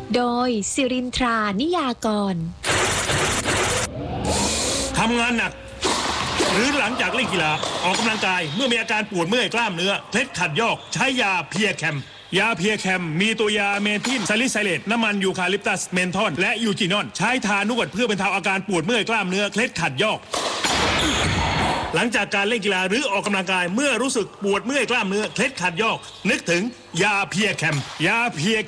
โดยสิรินทรานิยากรทำงานหนักหรือหลังจากเล่นกีฬาออกกำลังกายเมื่อมีอาการปวดเมื่อยกล้ามเนื้อเคล็ดขัดยอกใช้ยาเพียแคมยาเพียแคมมีตัวยาเมทิลซาลิไซเลตน้ำมันยูคาลิปตัสเมนทอลและยูจินอนใช้ทานวดเพื่อบรรเทาอาการปวดเมื่อยกล้ามเนื้อเคล็ดขัดยอกหลังจากการเล่นกีฬาหรือออกกำลังกายเมื่อรู้สึกปวดเมื่อยกล้ามเนื้อเคล็ดขัดยอกนึกถึงยาเพียแคมยาเพีย